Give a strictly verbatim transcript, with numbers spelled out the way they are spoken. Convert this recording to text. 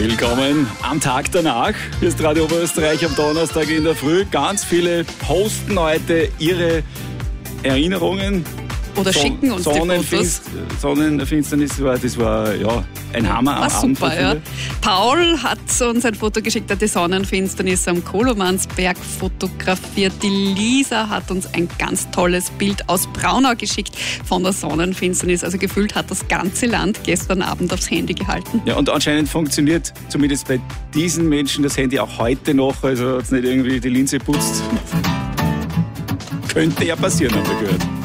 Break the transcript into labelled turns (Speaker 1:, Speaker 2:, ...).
Speaker 1: Willkommen am Tag danach. Hier ist Radio Oberösterreich am Donnerstag in der Früh. Ganz viele posten heute ihre Erinnerungen.
Speaker 2: Oder
Speaker 1: Son-
Speaker 2: schicken uns die Fotos.
Speaker 1: Sonnenfinsternis, war, das war ja, ein Hammer am
Speaker 2: War
Speaker 1: Abend.
Speaker 2: super, ja. Paul hat uns ein Foto geschickt, hat die Sonnenfinsternis am Kolomansberg fotografiert. Die Lisa hat uns ein ganz tolles Bild aus Braunau geschickt von der Sonnenfinsternis. Also gefühlt hat das ganze Land gestern Abend aufs Handy gehalten.
Speaker 1: Ja, und anscheinend funktioniert zumindest bei diesen Menschen das Handy auch heute noch. Also hat es nicht irgendwie die Linse putzt. Könnte ja passieren, haben wir gehört.